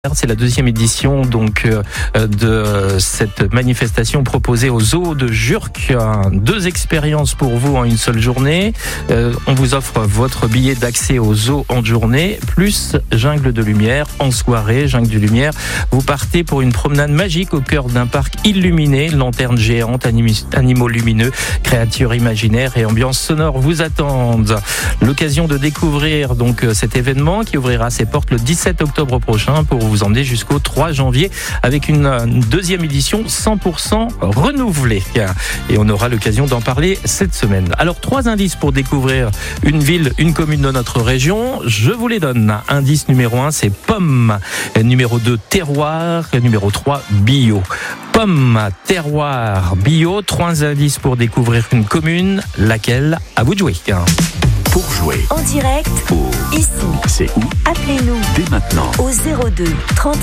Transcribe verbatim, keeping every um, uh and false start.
C'est la deuxième édition donc euh, de cette manifestation proposée au zoo de Jurques. Deux expériences pour vous en une seule journée. Euh, on vous offre votre billet d'accès au zoo en journée, plus jungle de lumière en soirée. Jungle de lumière, vous partez pour une promenade magique au cœur d'un parc illuminé. Lanternes géantes, anim- animaux lumineux, créatures imaginaires et ambiance sonore vous attendent. L'occasion de découvrir donc cet événement qui ouvrira ses portes le dix-sept octobre prochain pour vous emmener jusqu'au trois janvier avec une, une deuxième édition cent pour cent renouvelée. Et on aura l'occasion d'en parler cette semaine. Alors, trois indices pour découvrir une ville, une commune de notre région. Je vous les donne. Indice numéro un, c'est pomme. Numéro deux, terroir. Numéro trois, bio. Pomme, terroir, bio. Trois indices pour découvrir une commune. Laquelle? À vous de jouer. Pour jouer en direct, au ici, c'est où? appelez-nous Dès maintenant au zéro deux trente